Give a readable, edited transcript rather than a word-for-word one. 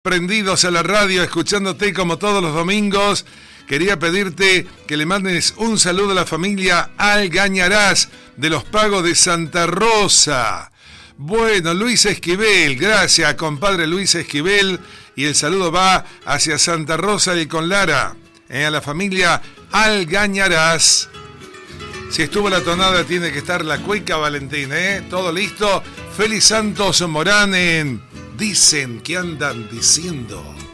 Prendidos a la radio, escuchándote como todos los domingos. Quería pedirte que le mandes un saludo a la familia Algañarás de los Pagos de Santa Rosa. Bueno, Luis Esquivel, gracias, compadre Luis Esquivel. Y el saludo va hacia Santa Rosa y Conlara, a la familia Algañarás. Si estuvo la tonada, tiene que estar la cueca Valentín, Todo listo. Félix Santos Morán en Dicen que andan diciendo.